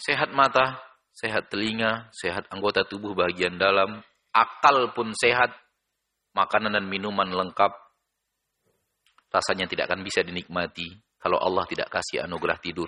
Sehat mata, sehat telinga, sehat anggota tubuh bagian dalam, akal pun sehat, makanan dan minuman lengkap, rasanya tidak akan bisa dinikmati kalau Allah tidak kasih anugerah tidur.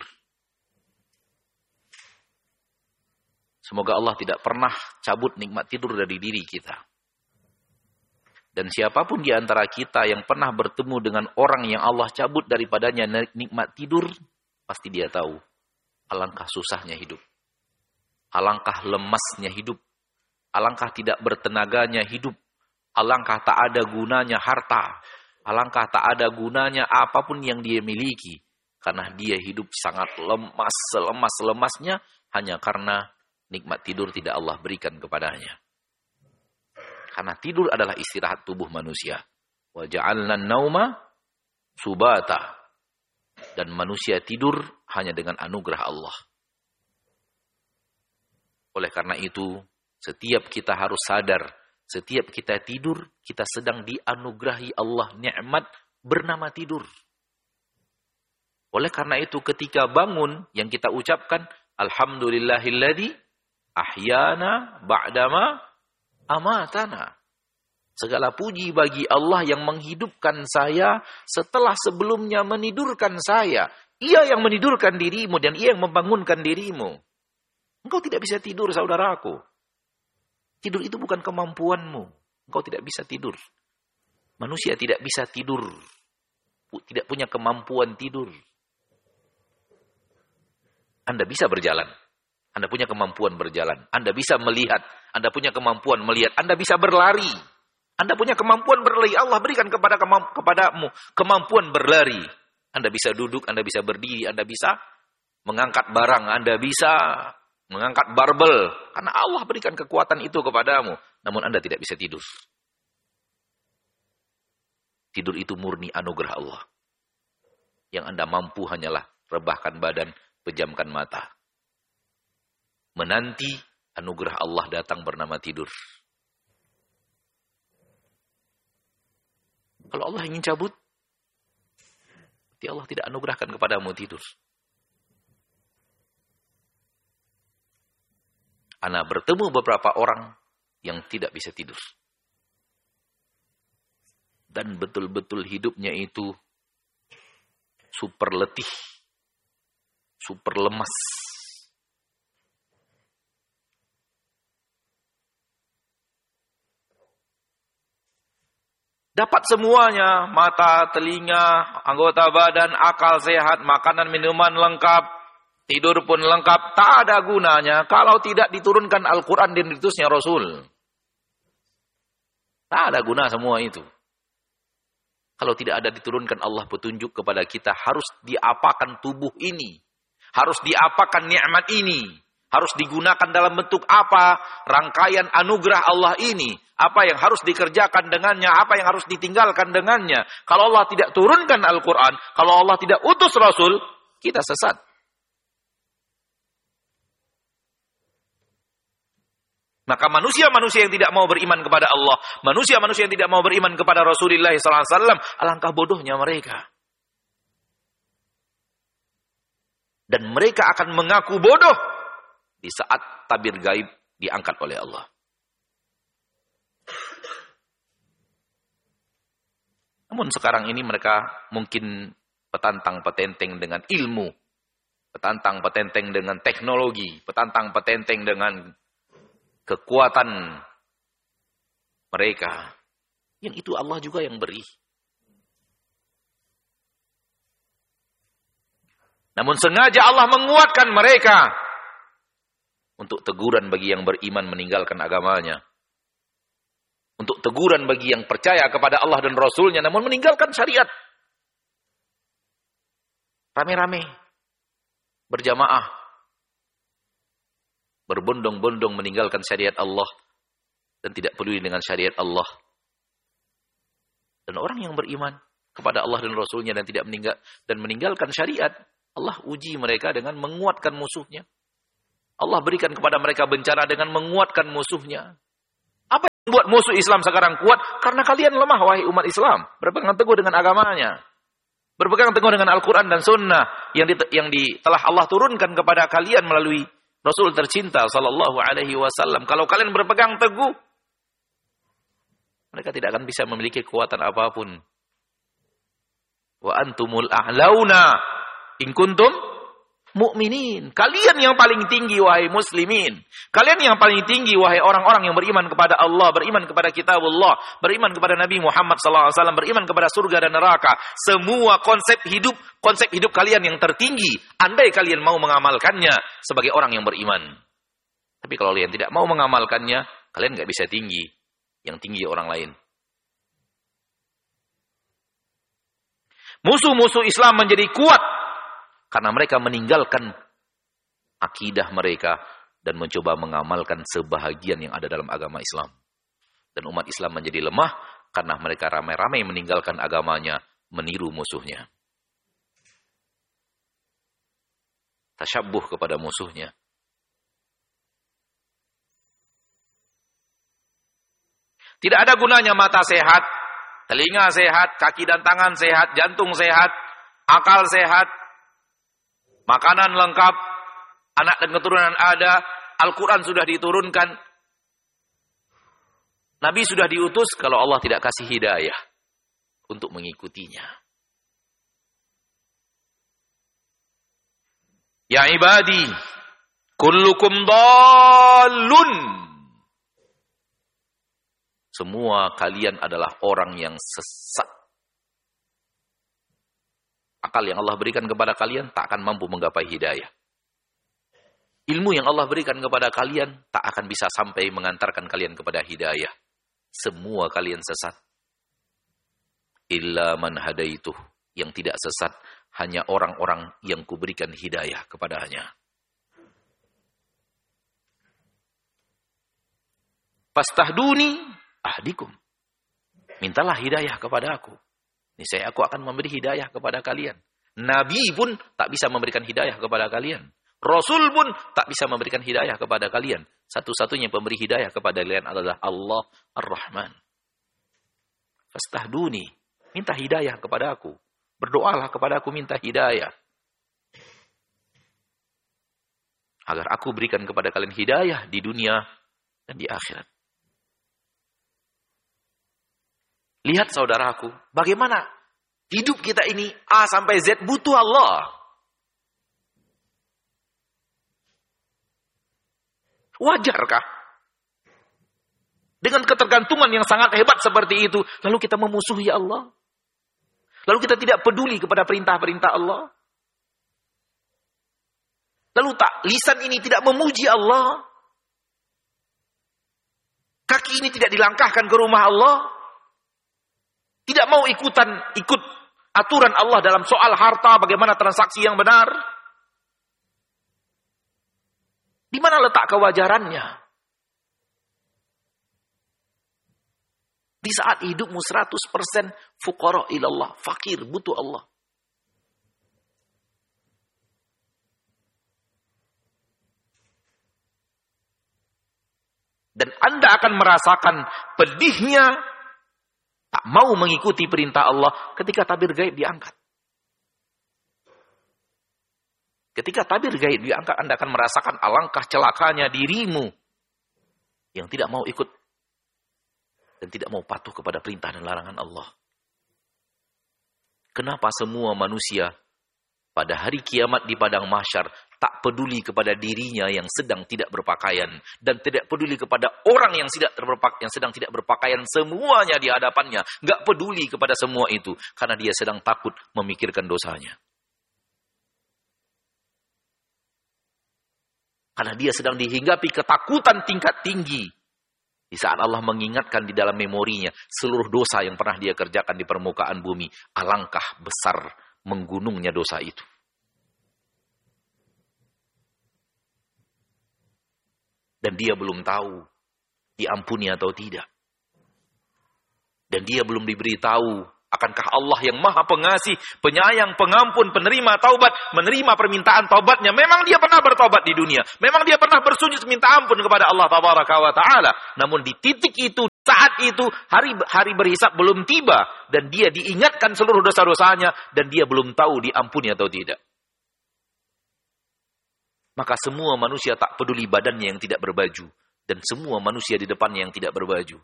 Semoga Allah tidak pernah cabut nikmat tidur dari diri kita. Dan siapapun di antara kita yang pernah bertemu dengan orang yang Allah cabut daripadanya nikmat tidur, pasti dia tahu alangkah susahnya hidup. Alangkah lemasnya hidup. Alangkah tidak bertenaganya hidup. Alangkah tak ada gunanya harta. Alangkah tak ada gunanya apapun yang dia miliki. Karena dia hidup sangat lemas, selemas-lemasnya hanya karena nikmat tidur tidak Allah berikan kepadanya. Karena tidur adalah istirahat tubuh manusia. Wa ja'alna an-nauma subata. Dan manusia tidur hanya dengan anugerah Allah. Oleh karena itu, setiap kita harus sadar, setiap kita tidur, kita sedang dianugerahi Allah nikmat bernama tidur. Oleh karena itu, ketika bangun, yang kita ucapkan, Alhamdulillahilladzi ahyana ba'dama amatana. Segala puji bagi Allah yang menghidupkan saya setelah sebelumnya menidurkan saya. Ia yang menidurkan dirimu dan ia yang membangunkan dirimu. Engkau tidak bisa tidur, saudaraku. Tidur itu bukan kemampuanmu. Engkau tidak bisa tidur. Manusia tidak bisa tidur. Tidak punya kemampuan tidur. Anda bisa berjalan. Anda punya kemampuan berjalan. Anda bisa melihat. Anda punya kemampuan melihat. Anda bisa berlari. Anda punya kemampuan berlari. Allah berikan kepadamu kemampuan berlari. Anda bisa duduk, Anda bisa berdiri, Anda bisa mengangkat barang, Anda bisa mengangkat barbel. Karena Allah berikan kekuatan itu kepadamu. Namun Anda tidak bisa tidur. Tidur itu murni anugerah Allah. Yang Anda mampu hanyalah rebahkan badan, pejamkan mata. Menanti anugerah Allah datang bernama tidur. Kalau Allah ingin cabut, berarti Allah tidak anugerahkan kepadamu tidur. Ana bertemu beberapa orang yang tidak bisa tidur. Dan betul-betul hidupnya itu super letih, super lemas. Dapat semuanya, mata, telinga, anggota badan, akal sehat, makanan, minuman lengkap, tidur pun lengkap. Tak ada gunanya kalau tidak diturunkan Al-Quran dan diutusnya Rasul. Tak ada guna semua itu. Kalau tidak ada diturunkan Allah petunjuk kepada kita, harus diapakan tubuh ini. Harus diapakan nikmat ini. Harus digunakan dalam bentuk apa rangkaian anugerah Allah ini. Apa yang harus dikerjakan dengannya, apa yang harus ditinggalkan dengannya. Kalau Allah tidak turunkan Al-Quran, kalau Allah tidak utus Rasul, kita sesat. Maka manusia-manusia yang tidak mau beriman kepada Allah, manusia-manusia yang tidak mau beriman kepada Rasulullah SAW, alangkah bodohnya mereka. Dan mereka akan mengaku bodoh di saat tabir gaib diangkat oleh Allah. Namun sekarang ini mereka mungkin petantang-petenteng dengan ilmu, petantang-petenteng dengan teknologi, petantang-petenteng dengan kekuatan mereka. Yang itu Allah juga yang beri. Namun sengaja Allah menguatkan mereka untuk teguran bagi yang beriman meninggalkan agamanya. Untuk teguran bagi yang percaya kepada Allah dan Rasulnya namun meninggalkan syariat. Rame-rame. Berjamaah. Berbondong-bondong meninggalkan syariat Allah. Dan tidak peduli dengan syariat Allah. Dan orang yang beriman kepada Allah dan Rasulnya dan tidak meninggalkan syariat. Allah uji mereka dengan menguatkan musuhnya. Allah berikan kepada mereka bencana dengan menguatkan musuhnya. Apa yang membuat musuh Islam sekarang kuat? Karena kalian lemah, wahai umat Islam. Berpegang teguh dengan agamanya. Berpegang teguh dengan Al-Quran dan Sunnah. Yang telah Allah turunkan kepada kalian melalui Rasul tercinta sallallahu alaihi wasallam, kalau kalian berpegang teguh, mereka tidak akan bisa memiliki kekuatan apapun. Wa antumul a'launa in kuntum mu'minin. Kalian yang paling tinggi wahai muslimin. Kalian yang paling tinggi wahai orang-orang yang beriman kepada Allah, beriman kepada kitabullah, beriman kepada Nabi Muhammad sallallahu alaihi wasallam, beriman kepada surga dan neraka. Semua konsep hidup kalian yang tertinggi, andai kalian mau mengamalkannya sebagai orang yang beriman. Tapi kalau kalian tidak mau mengamalkannya, kalian enggak bisa tinggi. Yang tinggi orang lain. Musuh-musuh Islam menjadi kuat karena mereka meninggalkan akidah mereka dan mencoba mengamalkan sebahagian yang ada dalam agama Islam. Dan umat Islam menjadi lemah karena mereka ramai-ramai meninggalkan agamanya, meniru musuhnya. Tasyabbuh kepada musuhnya. Tidak ada gunanya mata sehat, telinga sehat, kaki dan tangan sehat, jantung sehat, akal sehat, makanan lengkap, anak dan keturunan ada, Al-Quran sudah diturunkan, Nabi sudah diutus, kalau Allah tidak kasih hidayah untuk mengikutinya. Ya ibadi, kullukum dallun. Semua kalian adalah orang yang sesat. Akal yang Allah berikan kepada kalian tak akan mampu menggapai hidayah. Ilmu yang Allah berikan kepada kalian tak akan bisa sampai mengantarkan kalian kepada hidayah. Semua kalian sesat. Illa man hadaituh. Yang tidak sesat hanya orang-orang yang kuberikan hidayah kepadanya. Fastahduni ahdikum. Mintalah hidayah kepada aku. Niscaya aku akan memberi hidayah kepada kalian. Nabi pun tak bisa memberikan hidayah kepada kalian. Rasul pun tak bisa memberikan hidayah kepada kalian. Satu-satunya pemberi hidayah kepada kalian adalah Allah Ar-Rahman. Fastahduni. Minta hidayah kepada aku. Berdoalah kepada aku, minta hidayah. Agar aku berikan kepada kalian hidayah di dunia dan di akhirat. Lihat saudaraku, bagaimana hidup kita ini A sampai Z butuh Allah. Wajarkah? Dengan ketergantungan yang sangat hebat seperti itu, lalu kita memusuhi Allah? Lalu kita tidak peduli kepada perintah-perintah Allah? Lalu lisan ini tidak memuji Allah? Kaki ini tidak dilangkahkan ke rumah Allah? Tidak mau ikut aturan Allah dalam soal harta, bagaimana transaksi yang benar. Di mana letak kewajarannya? Di saat hidupmu 100% fuqara ilallah, fakir, butuh Allah. Dan Anda akan merasakan pedihnya tak mau mengikuti perintah Allah ketika tabir gaib diangkat. Ketika tabir gaib diangkat, Anda akan merasakan alangkah celakanya dirimu yang tidak mau ikut dan tidak mau patuh kepada perintah dan larangan Allah. Kenapa semua manusia pada hari kiamat di padang mahsyar tak peduli kepada dirinya yang sedang tidak berpakaian dan tidak peduli kepada orang yang sedang tidak berpakaian, semuanya di hadapannya, enggak peduli kepada semua itu karena dia sedang takut memikirkan dosanya. Karena dia sedang dihinggapi ketakutan tingkat tinggi. Di saat Allah mengingatkan di dalam memorinya seluruh dosa yang pernah dia kerjakan di permukaan bumi, alangkah besar menggunungnya dosa itu. Dan dia belum tahu diampuni atau tidak. Dan dia belum diberitahu akankah Allah yang maha pengasih, penyayang, pengampun, penerima taubat, menerima permintaan taubatnya. Memang dia pernah bertaubat di dunia. Memang dia pernah bersujud minta ampun kepada Allah Tabaraka wa Ta'ala. Namun di titik itu, saat itu, hari berhisab belum tiba. Dan dia diingatkan seluruh dosa-dosanya. Dan dia belum tahu diampuni atau tidak. Maka semua manusia tak peduli badannya yang tidak berbaju. Dan semua manusia di depannya yang tidak berbaju.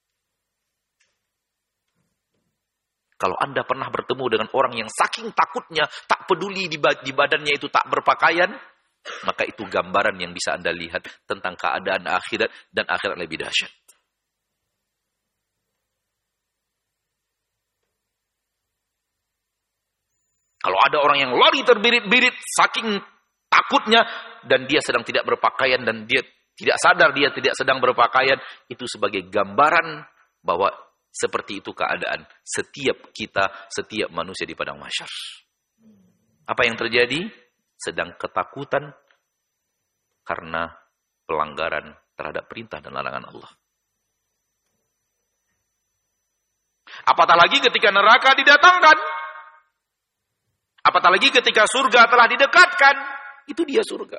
Kalau Anda pernah bertemu dengan orang yang saking takutnya, tak peduli di badannya itu tak berpakaian, maka itu gambaran yang bisa Anda lihat tentang keadaan akhirat, dan akhirat lebih dahsyat. Kalau ada orang yang lari terbirit-birit, saking takutnya, dan dia sedang tidak berpakaian, dan dia tidak sadar dia tidak sedang berpakaian, itu sebagai gambaran bahwa seperti itu keadaan setiap kita, setiap manusia di padang mahsyar. Apa yang terjadi? Sedang ketakutan karena pelanggaran terhadap perintah dan larangan Allah. Apatah lagi ketika neraka didatangkan. Apatah lagi ketika surga telah didekatkan. Itu dia surga.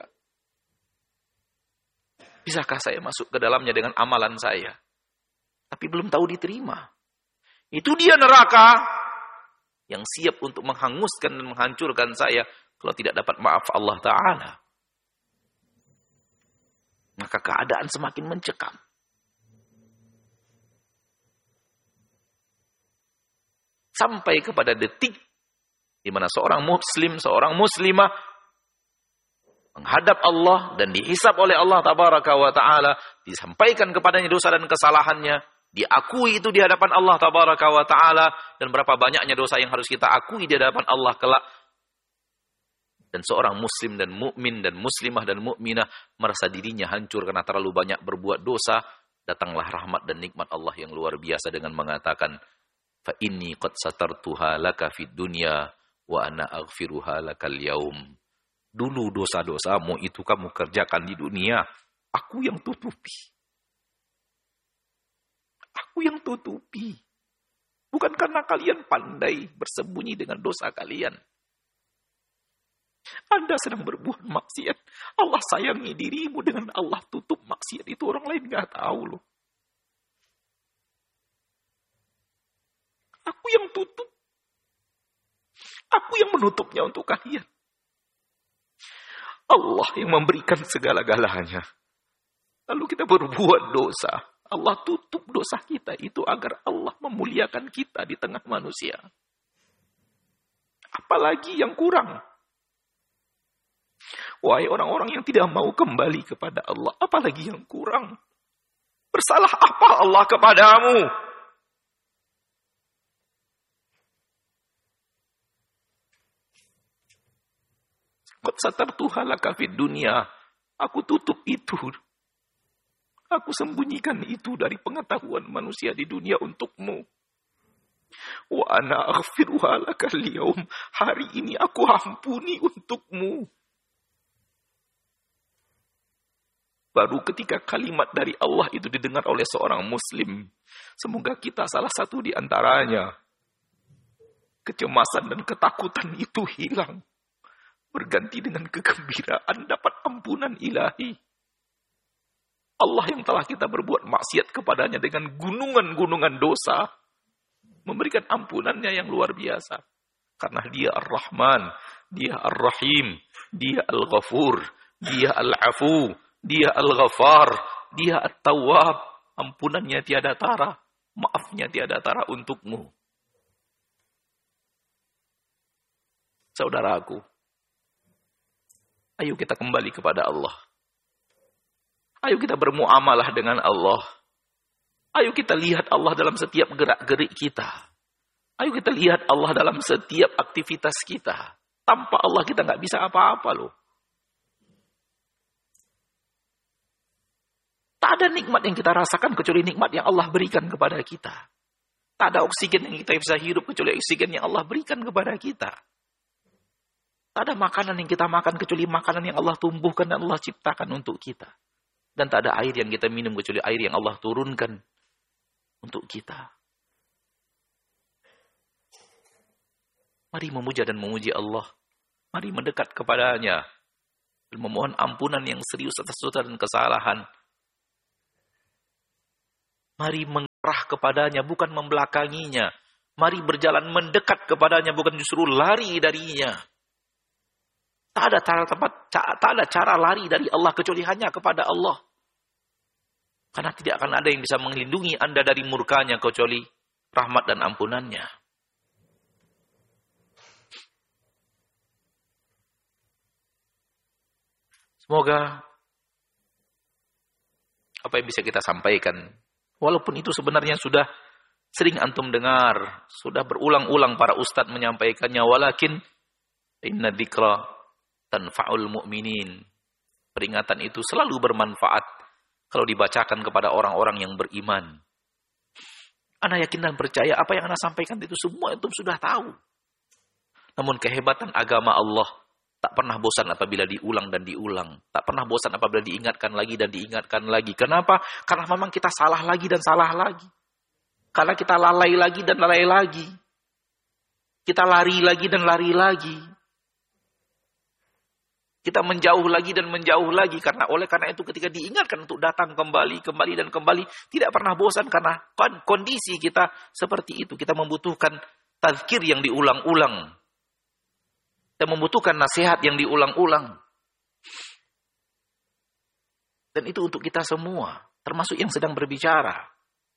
Bisakah saya masuk ke dalamnya dengan amalan saya? Tapi belum tahu diterima. Itu dia neraka yang siap untuk menghanguskan dan menghancurkan saya kalau tidak dapat maaf Allah Ta'ala. Maka keadaan semakin mencekam. Sampai kepada detik di mana seorang muslim, seorang muslimah menghadap Allah dan dihisab oleh Allah Tabaraka wa Ta'ala, disampaikan kepadanya dosa dan kesalahannya, diakui itu di hadapan Allah Tabaraka wa Ta'ala, dan berapa banyaknya dosa yang harus kita akui di hadapan Allah kelak. Dan seorang muslim dan mukmin dan muslimah dan mukminah merasa dirinya hancur karena terlalu banyak berbuat dosa, datanglah rahmat dan nikmat Allah yang luar biasa dengan mengatakan, fa inni qad satartuha laka fid dunya wa ana aghfiruha lakal yaum. Dulu dosa-dosamu itu kamu kerjakan di dunia, aku yang tutupi. Aku yang tutupi. Bukan karena kalian pandai bersembunyi dengan dosa kalian. Anda sedang berbuat maksiat. Allah sayangi dirimu dengan Allah tutup maksiat itu. Orang lain gak tahu loh. Aku yang tutup. Aku yang menutupnya untuk kalian. Allah yang memberikan segala-galanya. Lalu kita berbuat dosa. Allah tutup dosa kita itu agar Allah memuliakan kita di tengah manusia. Apalagi yang kurang? Wahai orang-orang yang tidak mau kembali kepada Allah, apalagi yang kurang? Bersalah apa Allah kepadamu? Qad satartuha laka fid dunya. Aku tutup itu. Aku sembunyikan itu dari pengetahuan manusia di dunia untukmu. Wa ana aghfiruha lakal yaum. Hari ini aku ampuni untukmu. Baru ketika kalimat dari Allah itu didengar oleh seorang muslim, semoga kita salah satu di antaranya, kecemasan dan ketakutan itu hilang. Berganti dengan kegembiraan dapat ampunan ilahi. Allah yang telah kita berbuat maksiat kepadanya dengan gunungan-gunungan dosa, memberikan ampunannya yang luar biasa. Karena dia Ar-Rahman, dia Ar-Rahim, dia Al-Ghafur, dia Al-Afu, dia Al-Ghafar, dia At-Tawwab. Ampunannya tiada tara, maafnya tiada tara untukmu. Saudaraku, ayo kita kembali kepada Allah. Ayo kita bermuamalah dengan Allah. Ayo kita lihat Allah dalam setiap gerak-gerik kita. Ayo kita lihat Allah dalam setiap aktivitas kita. Tanpa Allah kita nggak bisa apa-apa loh. Tak ada nikmat yang kita rasakan kecuali nikmat yang Allah berikan kepada kita. Tak ada oksigen yang kita bisa hidup kecuali oksigen yang Allah berikan kepada kita. Tak ada makanan yang kita makan kecuali makanan yang Allah tumbuhkan dan Allah ciptakan untuk kita. Dan tak ada air yang kita minum kecuali air yang Allah turunkan untuk kita. Mari memuja dan memuji Allah. Mari mendekat kepadanya. Dan memohon ampunan yang serius atas dosa dan kesalahan. Mari mengerah kepadanya, bukan membelakanginya. Mari berjalan mendekat kepadanya, bukan justru lari darinya. Tak ada cara lari dari Allah kecuali hanya kepada Allah. Karena tidak akan ada yang bisa melindungi Anda dari murkanya kecuali rahmat dan ampunannya. Semoga apa yang bisa kita sampaikan, walaupun itu sebenarnya sudah sering antum dengar, sudah berulang-ulang para ustadz menyampaikannya, walakin inna dzikra tanfa'ul mu'minin. Peringatan itu selalu bermanfaat kalau dibacakan kepada orang-orang yang beriman. Ana yakin dan percaya apa yang ana sampaikan itu semua antum sudah tahu. Namun kehebatan agama Allah tak pernah bosan apabila diulang dan diulang. Tak pernah bosan apabila diingatkan lagi dan diingatkan lagi. Kenapa? Karena memang kita salah lagi dan salah lagi. Karena kita lalai lagi dan lalai lagi. Kita lari lagi dan lari lagi. Kita menjauh lagi dan menjauh lagi. Oleh karena itu ketika diingatkan untuk datang kembali dan kembali. Tidak pernah bosan karena kondisi kita seperti itu. Kita membutuhkan tazkir yang diulang-ulang. Kita membutuhkan nasihat yang diulang-ulang. Dan itu untuk kita semua. Termasuk yang sedang berbicara.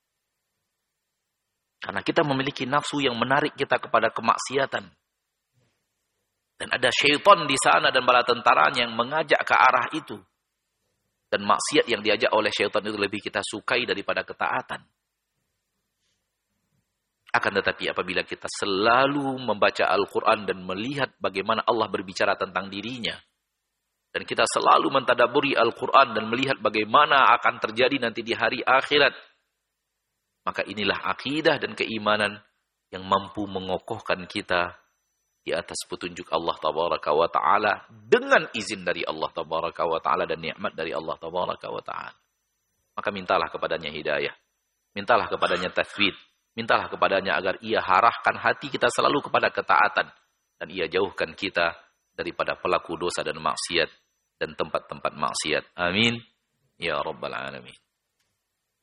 Karena kita memiliki nafsu yang menarik kita kepada kemaksiatan. Dan ada syaitan di sana dan bala tentaranya yang mengajak ke arah itu. Dan maksiat yang diajak oleh syaitan itu lebih kita sukai daripada ketaatan. Akan tetapi apabila kita selalu membaca Al-Quran dan melihat bagaimana Allah berbicara tentang dirinya. Dan kita selalu mentadaburi Al-Quran dan melihat bagaimana akan terjadi nanti di hari akhirat. Maka inilah akidah dan keimanan yang mampu mengokohkan kita di atas petunjuk Allah Tabaraka wa Ta'ala dengan izin dari Allah Tabaraka wa Ta'ala dan nikmat dari Allah Tabaraka wa Ta'ala. Maka mintalah kepadanya hidayah. Mintalah kepadanya tathbit. Mintalah kepadanya agar ia arahkan hati kita selalu kepada ketaatan. Dan ia jauhkan kita daripada pelaku dosa dan maksiat dan tempat-tempat maksiat. Amin. Ya Rabbal Alamin.